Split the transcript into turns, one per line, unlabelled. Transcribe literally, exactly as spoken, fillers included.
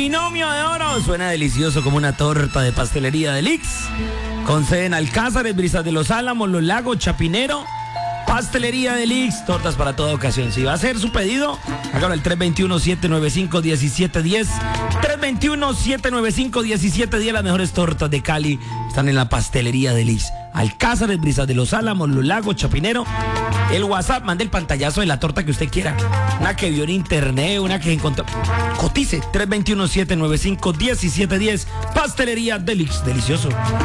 Binomio de oro. Suena delicioso como una torta de pastelería de Lix. Con sede en Alcázares, Brisas de los Álamos, Los Lagos, Chapinero. Pastelería de Lix, tortas para toda ocasión. Si va a hacer su pedido, hágalo al tres dos uno, siete nueve cinco, uno siete uno cero. tres dos uno, siete nueve cinco, uno siete uno cero. Las mejores tortas de Cali están en la Pastelería de Lix. Alcázares, Brisas de los Álamos, Los Lagos, Chapinero. El WhatsApp, mande el pantallazo de la torta que usted quiera. Una que vio en internet, una que encontró. Cotice, tres dos uno, siete nueve cinco, uno siete uno cero. Pastelería de Lix, delicioso.